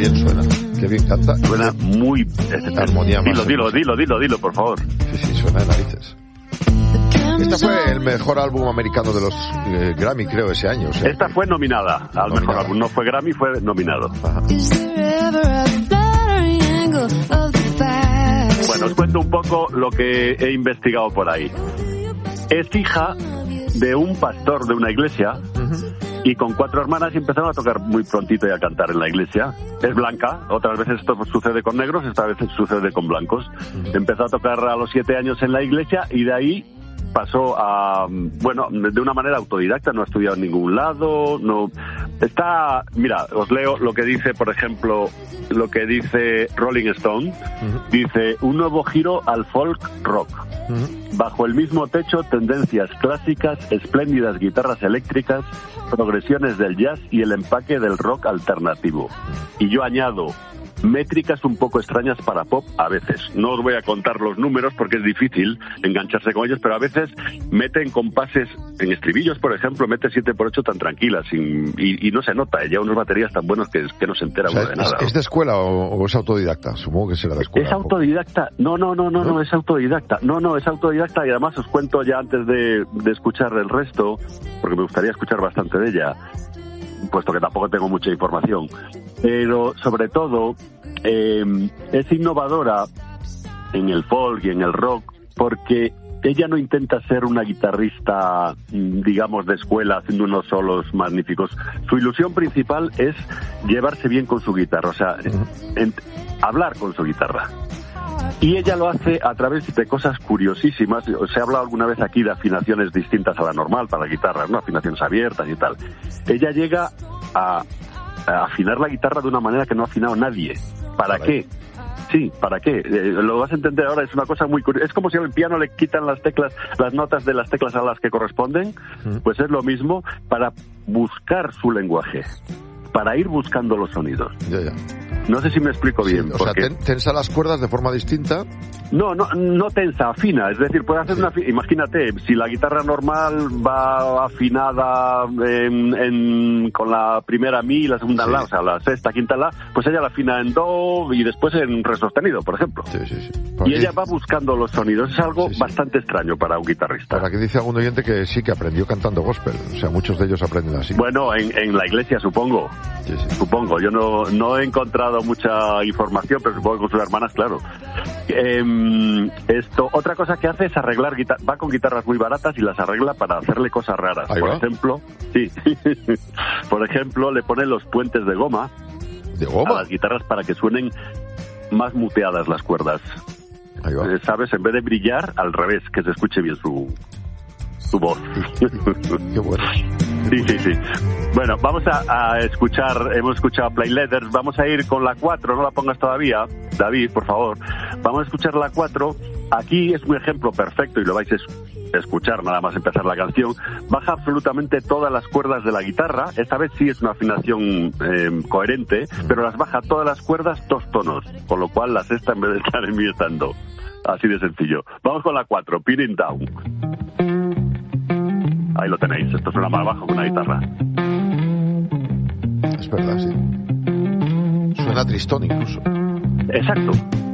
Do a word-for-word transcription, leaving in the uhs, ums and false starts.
bien suena, qué bien canta. Suena muy... Este, armonía más. Dilo, dilo, dilo, dilo, dilo, por favor. Sí, sí, suena de narices. Este fue el mejor álbum americano de los eh, Grammy, creo, ese año. O sea, Esta fue nominada al nominada. mejor álbum. No fue Grammy, fue nominado. Ajá. Bueno, os cuento un poco lo que he investigado por ahí. Es hija de un pastor de una iglesia uh-huh. y con cuatro hermanas y empezaron a tocar muy prontito y a cantar en la iglesia. Es blanca, otras veces esto sucede con negros, esta vez sucede con blancos. Uh-huh. Empezó a tocar a los siete años en la iglesia y de ahí pasó a, bueno, de una manera autodidacta, no ha estudiado en ningún lado, no está, mira, os leo lo que dice, por ejemplo, lo que dice Rolling Stone, uh-huh. dice, un nuevo giro al folk rock, uh-huh. bajo el mismo techo, tendencias clásicas, espléndidas guitarras eléctricas, progresiones del jazz y el empaque del rock alternativo. Y yo añado, métricas un poco extrañas para pop a veces. No os voy a contar los números porque es difícil engancharse con ellos, pero a veces meten compases en estribillos, por ejemplo, mete siete por ocho tan tranquilas sin, y, y no se nota. Lleva unos baterías tan buenos que, que no se entera, o sea, uno de nada. ¿Es, ¿Es de escuela o, o es autodidacta? Supongo que será de escuela. Es autodidacta. No, no, no, no, no, no, es autodidacta. No, no, es autodidacta y además os cuento ya antes de, de escuchar el resto, porque me gustaría escuchar bastante de ella, puesto que tampoco tengo mucha información. Pero sobre todo eh, es innovadora en el folk y en el rock porque ella no intenta ser una guitarrista, digamos, de escuela haciendo unos solos magníficos. Su ilusión principal es llevarse bien con su guitarra, o sea, en, hablar con su guitarra. Y ella lo hace a través de cosas curiosísimas. Se ha hablado alguna vez aquí de afinaciones distintas a la normal para la guitarra, ¿no? Afinaciones abiertas y tal. Ella llega a, a afinar la guitarra de una manera que no ha afinado nadie. ¿Para vale. qué? Sí, ¿para qué? Eh, lo vas a entender ahora, es una cosa muy curiosa. Es como si al piano le quitan las teclas, las notas de las teclas a las que corresponden. Mm. Pues es lo mismo para buscar su lenguaje, para ir buscando los sonidos. Ya, ya. No sé si me explico bien. Sí, o porque... sea, ten, tensa las cuerdas de forma distinta. No, no, no tensa, afina. Es decir, puede hacer sí. una... Imagínate, si la guitarra normal va afinada en, en, con la primera mi y la segunda sí. la, o sea, la sexta, quinta la, pues ella la afina en do y después en re sostenido, por ejemplo. Sí, sí, sí. Y ella va buscando los sonidos. Es algo sí, sí. bastante extraño para un guitarrista. Para que dice algún oyente que sí, que aprendió cantando gospel. O sea, muchos de ellos aprenden así. Bueno, en, en la iglesia, supongo. Sí, sí. Supongo. Yo no, no he encontrado mucha información, pero supongo que con sus hermanas, claro. Eh, esto, otra cosa que hace es arreglar guitarras. Va con guitarras muy baratas y las arregla para hacerle cosas raras. Ahí Por va. ejemplo, sí. Por ejemplo, le pone los puentes de goma. ¿De goma? A las guitarras para que suenen más muteadas las cuerdas. Ahí va. Eh, ¿Sabes? En vez de brillar, al revés, que se escuche bien su, su voz. Qué bueno. Sí, sí, sí. Bueno, vamos a, a escuchar, hemos escuchado Play Letters, vamos a ir con la cuatro, no la pongas todavía, David, por favor. Vamos a escuchar la cuatro. Aquí es un ejemplo perfecto y lo vais a escuchar nada más empezar la canción. Baja absolutamente todas las cuerdas de la guitarra, esta vez sí es una afinación eh, coherente, pero las baja todas las cuerdas dos tonos, con lo cual la sexta en vez de estar en mi está en do. Así de sencillo. Vamos con la cuatro, Pinning Down. Ahí lo tenéis, esto suena más bajo que una guitarra. Es verdad, sí. Suena tristón incluso. Exacto.